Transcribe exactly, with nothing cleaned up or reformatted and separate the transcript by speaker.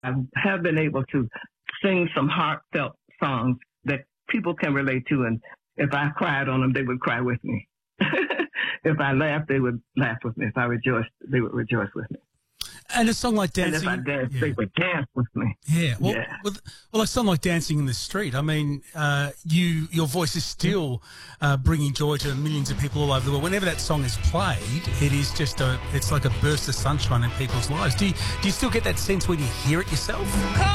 Speaker 1: I have been able to sing some heartfelt songs that people can relate to. And if I cried on them, they would cry with me. If I laughed, they would laugh with me. If I rejoiced, they would rejoice with me.
Speaker 2: And a song like Dancing...
Speaker 1: And if I danced,
Speaker 2: yeah.
Speaker 1: they would dance with me.
Speaker 2: Yeah. Well,
Speaker 1: yeah.
Speaker 2: Well, well, a song like Dancing in the Street, I mean, uh, you your voice is still uh, bringing joy to millions of people all over the world. Whenever that song is played, it is just a... It's like a burst of sunshine in people's lives. Do you, do you still get that sense when you hear it yourself?